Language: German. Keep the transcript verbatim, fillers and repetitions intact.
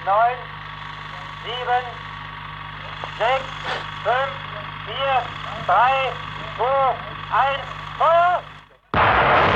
neun, sieben, sechs, fünf, vier, drei, zwei, eins, Feuer!